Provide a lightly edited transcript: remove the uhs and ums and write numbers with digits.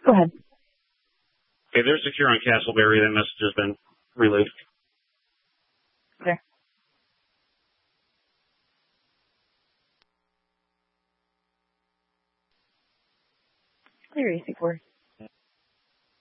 Go ahead. Okay, they're secure on Castleberry. That message has been relayed. Okay. Clear AC4.